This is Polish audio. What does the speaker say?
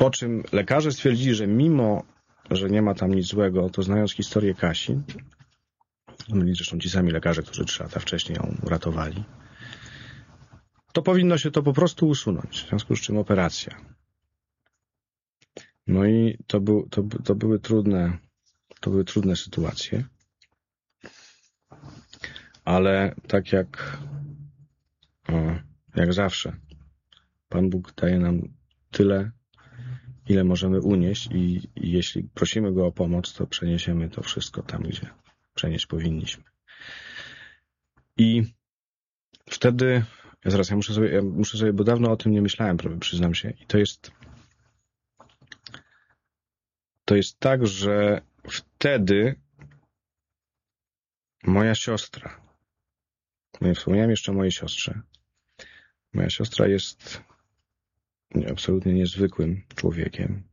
Po czym lekarze stwierdzili, że mimo, że nie ma tam nic złego, to znając historię Kasi, byli zresztą ci sami lekarze, którzy 3 lata wcześniej ją uratowali, to powinno się to po prostu usunąć, w związku z czym operacja. No i to były trudne sytuacje, ale tak jak zawsze, Pan Bóg daje nam tyle, ile możemy unieść i jeśli prosimy Go o pomoc, to przeniesiemy to wszystko tam, gdzie przenieść powinniśmy. I wtedy, ja muszę sobie, bo dawno o tym nie myślałem, przyznam się, i to jest tak, że wtedy moja siostra, nie wspomniałem jeszcze o mojej siostrze, moja siostra jest absolutnie niezwykłym człowiekiem.